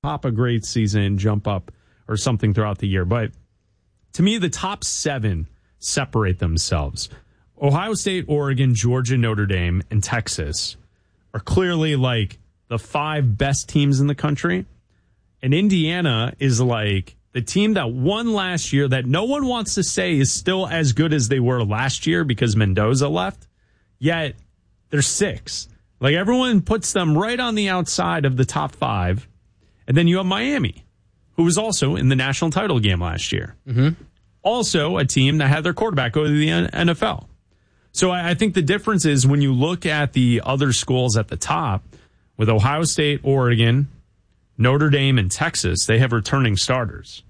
pop a great season, jump up or something throughout the year. But to me, the top 7 separate themselves. Ohio State, Oregon, Georgia, Notre Dame, and Texas are clearly like the 5 best teams in the country. And Indiana is like the team that won last year that no one wants to say is still as good as they were last year because Mendoza left. Yet they're 6. Like everyone puts them right on the outside of the top 5. And then you have Miami, who was also in the national title game last year. Mm-hmm. Also a team that had their quarterback go to the NFL. So I think the difference is when you look at the other schools at the top, with Ohio State, Oregon, Notre Dame, and Texas, they have returning starters.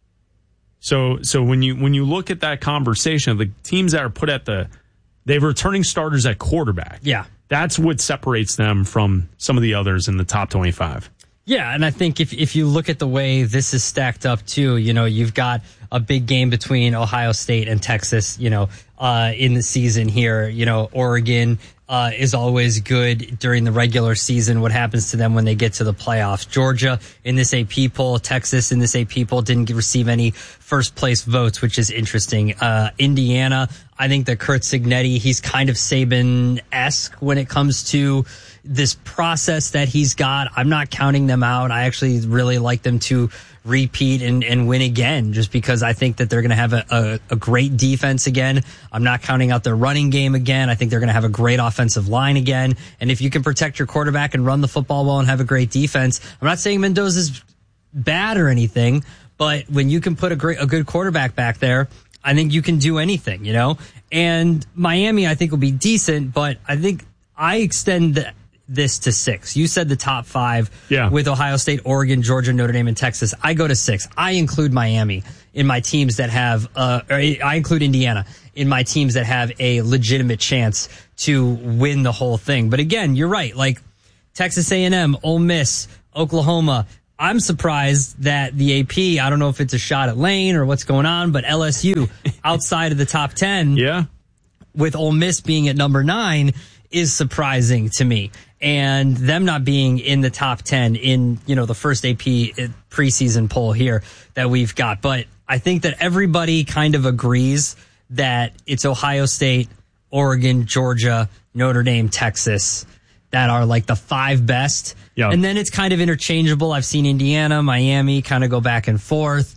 So when you look at that conversation of the teams that are put at they have returning starters at quarterback. Yeah. That's what separates them from some of the others in the top 25. Yeah, and I think if you look at the way this is stacked up too, you've got a big game between Ohio State and Texas, in the season here. Oregon is always good during the regular season. What happens to them when they get to the playoffs? Georgia in this AP poll, Texas in this AP poll didn't receive any first place votes, which is interesting. Indiana, I think that Curt Cignetti, he's kind of Saban-esque when it comes to this process that he's got. I'm not counting them out. I actually really like them to repeat and win again, just because I think that they're going to have a great defense again. I'm not counting out their running game again. I think they're going to have a great offensive line again. And if you can protect your quarterback and run the football well and have a great defense, I'm not saying Mendoza's bad or anything, but when you can put a good quarterback back there, I think you can do anything, And Miami, I think, will be decent, but I think I extend this to 6. You said the top 5 with Ohio State, Oregon, Georgia, Notre Dame, and Texas. I go to 6. I include Miami in my teams that have, I include Indiana in my teams that have a legitimate chance to win the whole thing. But again, you're right. Like Texas A&M, Ole Miss, Oklahoma. I'm surprised that the AP, I don't know if it's a shot at Lane or what's going on, but LSU outside of the top 10 with Ole Miss being at number 9 is surprising to me. And them not being in the top 10 in, the first AP preseason poll here that we've got. But I think that everybody kind of agrees that it's Ohio State, Oregon, Georgia, Notre Dame, Texas that are like the 5 best. Yep. And then it's kind of interchangeable. I've seen Indiana, Miami kind of go back and forth.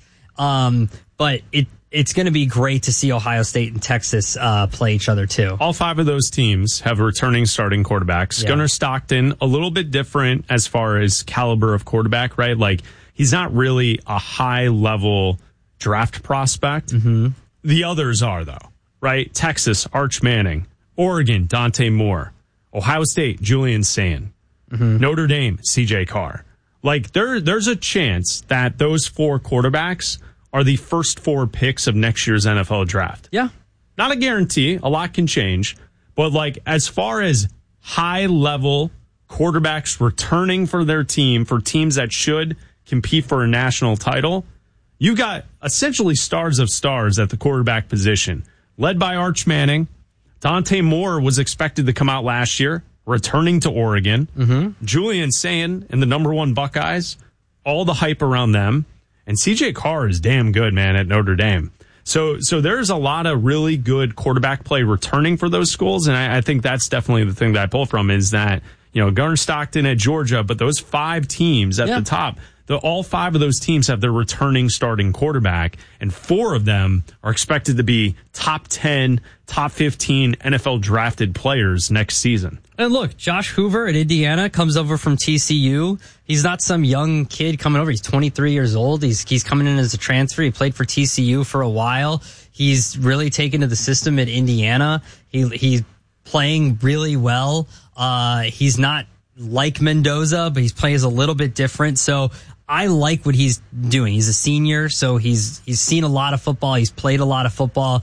But it's going to be great to see Ohio State and Texas play each other too. All 5 of those teams have returning starting quarterbacks. Yeah. Gunnar Stockton, a little bit different as far as caliber of quarterback, right? Like he's not really a high level draft prospect. Mm-hmm. The others are though, right? Texas, Arch Manning. Oregon, Dante Moore. Ohio State, Julian Sayin. Mm-hmm. Notre Dame, CJ Carr. Like there's a chance that those 4 quarterbacks are the first 4 picks of next year's NFL draft. Yeah. Not a guarantee. A lot can change. But like as far as high level quarterbacks returning for their team, for teams that should compete for a national title, you got essentially stars of stars at the quarterback position, led by Arch Manning. Dante Moore was expected to come out last year, returning to Oregon. Mm-hmm. Julian Sayin and the number 1 Buckeyes, all the hype around them. And CJ Carr is damn good, man, at Notre Dame. So there's a lot of really good quarterback play returning for those schools. And I think that's definitely the thing that I pull from is that, Gunnar Stockton at Georgia, but those 5 teams at the top, all 5 of those teams have their returning starting quarterback, and 4 of them are expected to be top 10, top 15 NFL drafted players next season. And look, Josh Hoover at Indiana comes over from TCU. He's not some young kid coming over. He's 23 years old. He's coming in as a transfer. He played for TCU for a while. He's really taken to the system at Indiana. He's playing really well. He's not like Mendoza, but he plays a little bit different. So I like what he's doing. He's a senior, so he's seen a lot of football. He's played a lot of football.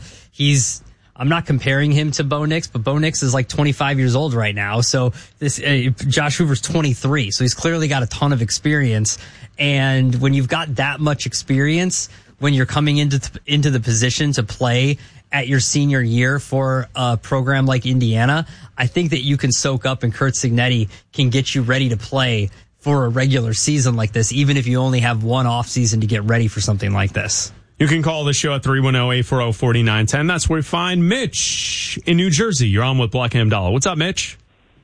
I'm not comparing him to Bo Nix, but Bo Nix is like 25 years old right now. So this Josh Hoover's 23, so he's clearly got a ton of experience. And when you've got that much experience, when you're coming into the position to play at your senior year for a program like Indiana, I think that you can soak up, and Curt Cignetti can get you ready to play for a regular season like this, even if you only have one off season to get ready for something like this. You can call the show at 310-840-4910. That's where we find Mitch in New Jersey. You're on with Black and Abdallah. What's up, Mitch?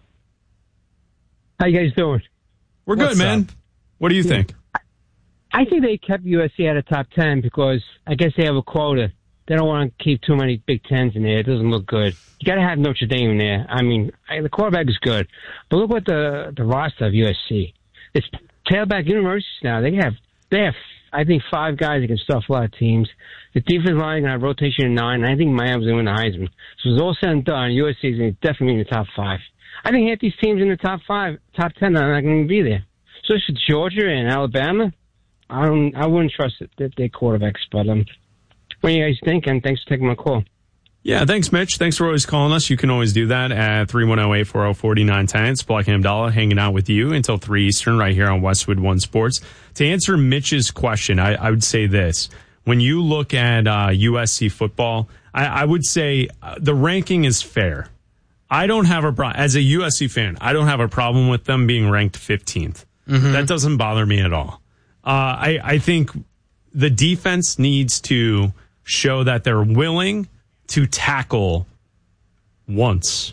How you guys doing? We're good, man. What do you think? I think they kept USC out of top 10 because I guess they have a quota. They don't want to keep too many Big Tens in there. It doesn't look good. You got to have Notre Dame in there. I mean, the quarterback is good. But look what the roster of USC. It's tailback universities now. They have, I think, 5 guys that can stuff a lot of teams. The defense line is going to have rotation in 9, and I think Miami's going to win the Heisman. So it's all said and done. USC is going to definitely be in the top 5. I think half these teams in the top 10 are not going to be there. So it's Georgia and Alabama. I wouldn't trust their quarterbacks, but what do you guys think? And thanks for taking my call. Yeah, thanks, Mitch. Thanks for always calling us. You can always do that at 310-840-4910. It's Black and Abdallah hanging out with you until 3 Eastern right here on Westwood One Sports. To answer Mitch's question, I would say this. When you look at USC football, I would say the ranking is fair. I don't have a problem. As a USC fan, I don't have a problem with them being ranked 15th. Mm-hmm. That doesn't bother me at all. I think the defense needs to show that they're willing to tackle once.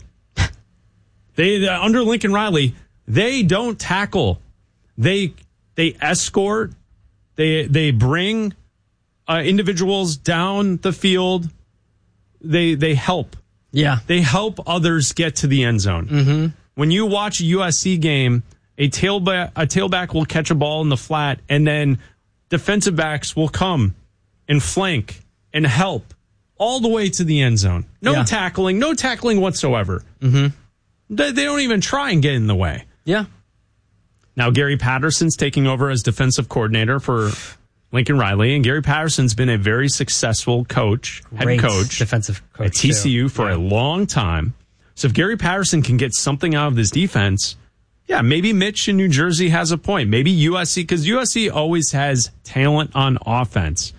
They under Lincoln Riley, they don't tackle. They escort. They bring individuals down the field. They help. Yeah, they help others get to the end zone. Mm-hmm. When you watch a USC game, a tailback will catch a ball in the flat, and then defensive backs will come and flank and help all the way to the end zone. No tackling whatsoever. Mm-hmm. They don't even try and get in the way. Yeah. Now, Gary Patterson's taking over as defensive coordinator for Lincoln Riley, and Gary Patterson's been a very successful head coach, defensive coach at TCU for a long time. So if Gary Patterson can get something out of this defense, yeah, maybe Mitch in New Jersey has a point. Maybe USC, because USC always has talent on offense.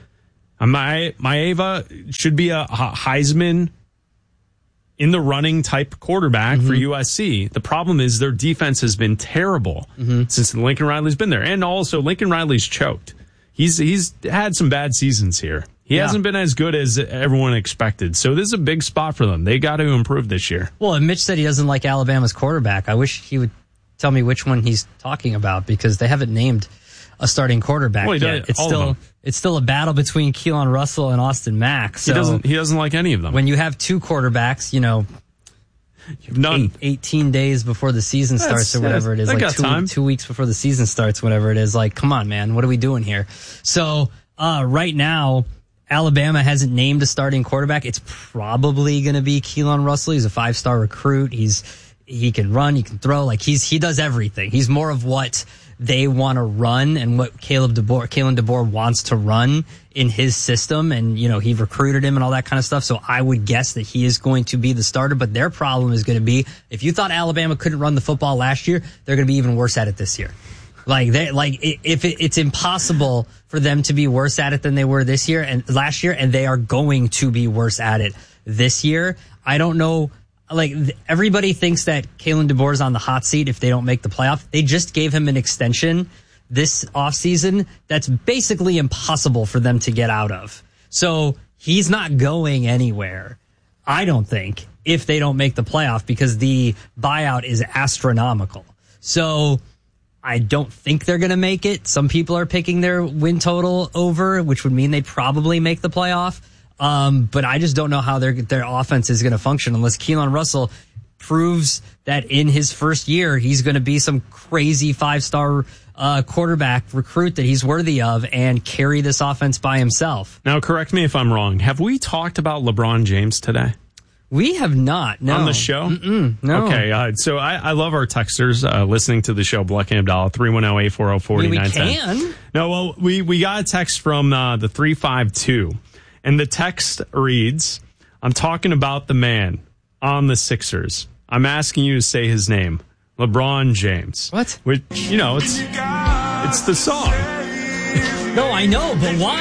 Maeva should be a Heisman in the running type quarterback for USC. The problem is their defense has been terrible since Lincoln Riley's been there. And also Lincoln Riley's choked. He's had some bad seasons here. He hasn't been as good as everyone expected. So this is a big spot for them. They got to improve this year. Well, and Mitch said he doesn't like Alabama's quarterback. I wish he would tell me which one he's talking about, because they haven't named a starting quarterback yet. It's still a battle between Keelan Russell and Austin Mack. So he doesn't like any of them. When you have 2 quarterbacks, none. 18 days before the season starts or whatever it is, like 2 weeks before the season starts, whatever it is, like, come on, man, what are we doing here? So right now, Alabama hasn't named a starting quarterback. It's probably going to be Keelan Russell. He's a 5-star recruit. He can run, he can throw, like he does everything. He's more of what they want to run and what Kalen DeBoer wants to run in his system. And, he recruited him and all that kind of stuff. So I would guess that he is going to be the starter. But their problem is going to be, if you thought Alabama couldn't run the football last year, they're going to be even worse at it this year. It's impossible for them to be worse at it than they were this year and last year, and they are going to be worse at it this year. I don't know. Everybody thinks that Kalen DeBoer is on the hot seat if they don't make the playoff. They just gave him an extension this offseason that's basically impossible for them to get out of. So he's not going anywhere, I don't think, if they don't make the playoff, because the buyout is astronomical. So I don't think they're going to make it. Some people are picking their win total over, which would mean they'd probably make the playoff. But I just don't know how their offense is going to function unless Keelan Russell proves that in his first year he's going to be some crazy 5-star quarterback recruit that he's worthy of and carry this offense by himself. Now, correct me if I'm wrong. Have we talked about LeBron James today? We have not, no. On the show? No. Okay, so I love our texters listening to the show, Black and Abdallah, 310-840-4910. We can. No, well, we got a text from the 352. And the text reads, I'm talking about the man on the Sixers. I'm asking you to say his name, LeBron James. What? Which, it's the song. No, I know, but why?